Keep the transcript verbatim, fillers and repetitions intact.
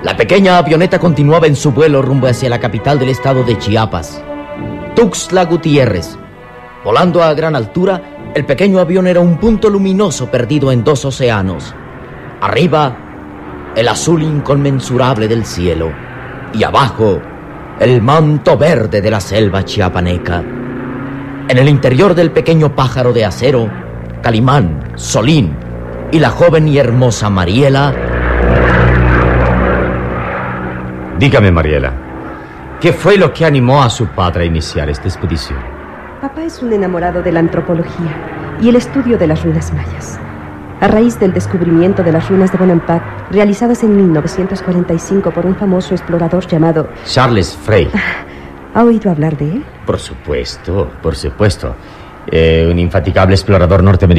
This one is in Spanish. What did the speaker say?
La pequeña avioneta continuaba en su vuelo rumbo hacia la capital del estado de Chiapas, Tuxtla Gutiérrez. Volando a gran altura, el pequeño avión era un punto luminoso perdido en dos océanos. Arriba, el azul inconmensurable del cielo, y abajo, el manto verde de la selva chiapaneca. En el interior del pequeño pájaro de acero, Calimán, Solín y la joven y hermosa Mariela. Dígame, Mariela, ¿qué fue lo que animó a su padre a iniciar esta expedición? Papá es un enamorado de la antropología y el estudio de las ruinas mayas. A raíz del descubrimiento de las ruinas de Bonampak, realizadas en mil novecientos cuarenta y cinco por un famoso explorador llamado Charles Frey. ¿Ha oído hablar de él? Por supuesto, por supuesto. Eh, un infatigable explorador norteamericano.